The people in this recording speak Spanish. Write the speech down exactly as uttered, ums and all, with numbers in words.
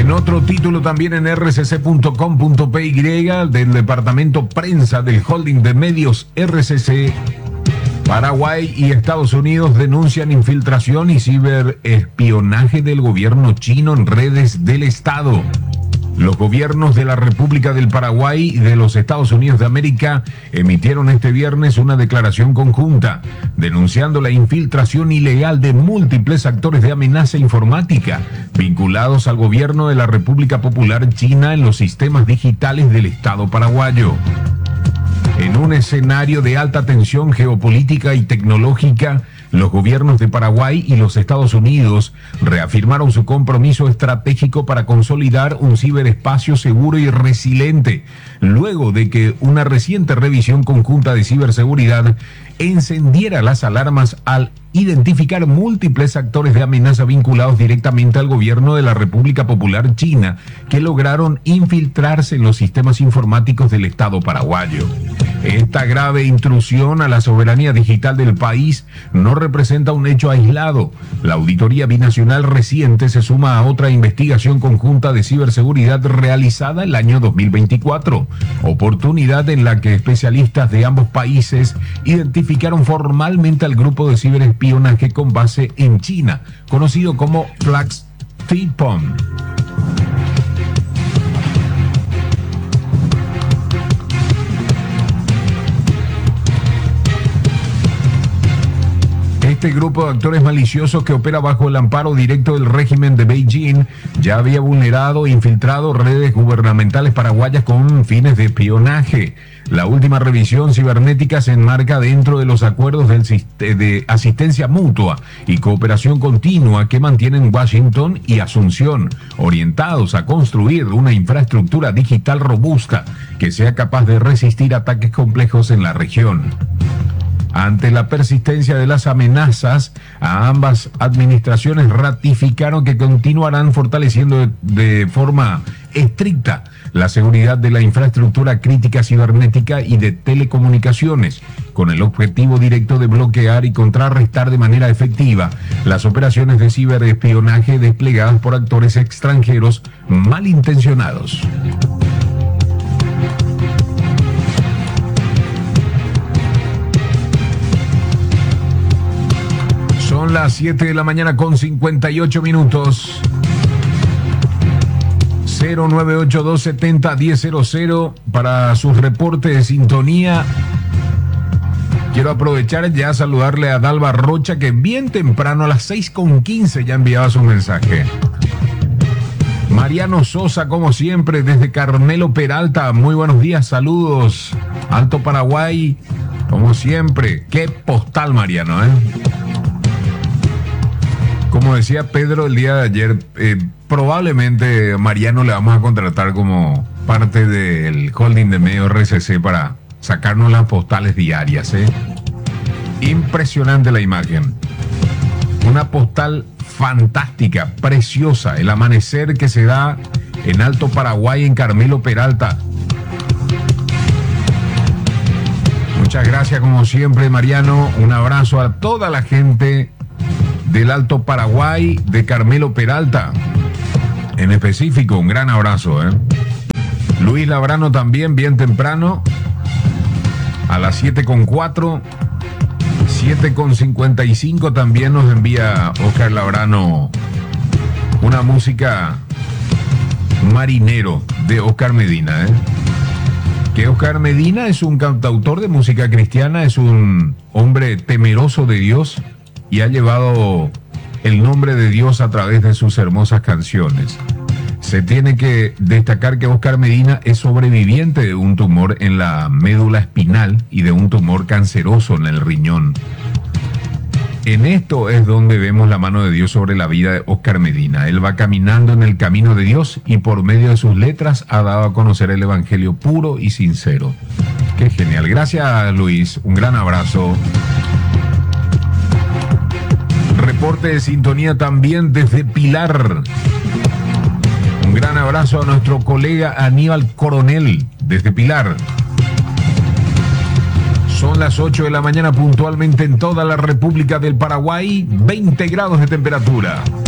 En otro título también en r c c punto com punto p y del departamento prensa del holding de medios R C C, Paraguay y Estados Unidos denuncian infiltración y ciberespionaje del gobierno chino en redes del Estado. Los gobiernos de la República del Paraguay y de los Estados Unidos de América emitieron este viernes una declaración conjunta denunciando la infiltración ilegal de múltiples actores de amenaza informática vinculados al gobierno de la República Popular China en los sistemas digitales del Estado paraguayo. En un escenario de alta tensión geopolítica y tecnológica, los gobiernos de Paraguay y los Estados Unidos reafirmaron su compromiso estratégico para consolidar un ciberespacio seguro y resiliente, luego de que una reciente revisión conjunta de ciberseguridad encendiera las alarmas al identificar múltiples actores de amenaza vinculados directamente al gobierno de la República Popular China que lograron infiltrarse en los sistemas informáticos del Estado paraguayo. Esta grave intrusión a la soberanía digital del país no representa un hecho aislado. La auditoría binacional reciente se suma a otra investigación conjunta de ciberseguridad realizada el año dos mil veinticuatro, oportunidad en la que especialistas de ambos países identificaron formalmente al grupo de ciberespionaje con base en China, conocido como FlaxTPON. Este grupo de actores maliciosos que opera bajo el amparo directo del régimen de Beijing ya había vulnerado e infiltrado redes gubernamentales paraguayas con fines de espionaje. La última revisión cibernética se enmarca dentro de los acuerdos del, de asistencia mutua y cooperación continua que mantienen Washington y Asunción, orientados a construir una infraestructura digital robusta que sea capaz de resistir ataques complejos en la región. Ante la persistencia de las amenazas, a ambas administraciones ratificaron que continuarán fortaleciendo de, de forma estricta la seguridad de la infraestructura crítica cibernética y de telecomunicaciones, con el objetivo directo de bloquear y contrarrestar de manera efectiva las operaciones de ciberespionaje desplegadas por actores extranjeros malintencionados. Son las siete de la mañana con cincuenta y ocho minutos. cero nueve ocho dos siete cero uno cero cero para sus reportes de sintonía. Quiero aprovechar ya a saludarle a Dalva Rocha, que bien temprano a las seis con quince ya enviaba su mensaje. Mariano Sosa, como siempre, desde Carmelo Peralta. Muy buenos días, saludos. Alto Paraguay, como siempre. Qué postal, Mariano, ¿eh? Como decía Pedro el día de ayer, eh, probablemente Mariano le vamos a contratar como parte del holding de medio R C C para sacarnos las postales diarias, ¿eh? Impresionante la imagen. Una postal fantástica, preciosa. El amanecer que se da en Alto Paraguay, en Carmelo Peralta. Muchas gracias como siempre, Mariano. Un abrazo a toda la gente del Alto Paraguay, de Carmelo Peralta. En específico, un gran abrazo, ¿eh? Luis Labrano también, bien temprano. A las siete con cuatro. siete con cincuenta y cinco también nos envía Oscar Labrano una música Marinero de Oscar Medina, ¿eh? Que Oscar Medina es un cantautor de música cristiana, es un hombre temeroso de Dios y ha llevado el nombre de Dios a través de sus hermosas canciones. Se tiene que destacar que Oscar Medina es sobreviviente de un tumor en la médula espinal y de un tumor canceroso en el riñón. En esto es donde vemos la mano de Dios sobre la vida de Oscar Medina. Él va caminando en el camino de Dios y por medio de sus letras ha dado a conocer el evangelio puro y sincero. Qué genial. Gracias, Luis. Un gran abrazo. Reporte de sintonía también desde Pilar. Un gran abrazo a nuestro colega Aníbal Coronel desde Pilar. Son las ocho de la mañana puntualmente en toda la República del Paraguay, veinte grados de temperatura.